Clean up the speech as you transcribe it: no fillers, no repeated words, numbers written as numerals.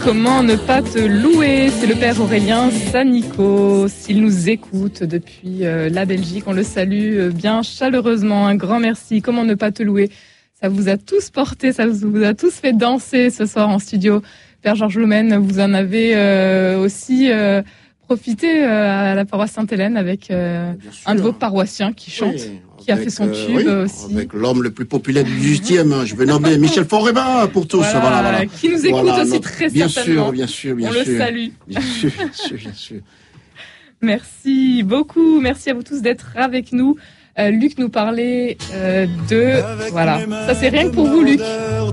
Comment ne pas te louer? C'est le père Aurélien Sanico. S'il nous écoute depuis la Belgique, on le salue bien chaleureusement. Un grand merci. Comment ne pas te louer? Ça vous a tous porté, ça vous a tous fait danser ce soir en studio. Père Georges Loumen, vous en avez aussi profité à la paroisse Sainte-Hélène avec un de vos paroissiens qui chante. Oui. Qui a fait son tube aussi. Avec l'homme le plus populaire du 18e, je vais nommer Michel Foréba pour tous. Voilà. Qui nous écoute aussi très certainement. Bien sûr. On le salue. Bien sûr. Merci beaucoup. Merci à vous tous d'être avec nous. Luc nous parlait de... Voilà. Ça, c'est rien que pour vous, Luc.